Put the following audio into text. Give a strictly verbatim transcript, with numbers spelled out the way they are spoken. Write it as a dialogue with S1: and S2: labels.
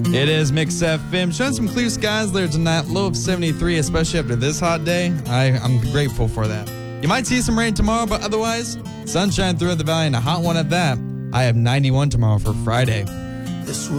S1: It is Mix F M. Showing some clear skies there tonight. Low of seventy-three, especially after this hot day. I, I'm grateful for that. You might see some rain tomorrow, but otherwise, sunshine throughout the valley and a hot one at that. I have ninety-one tomorrow for Friday.
S2: This will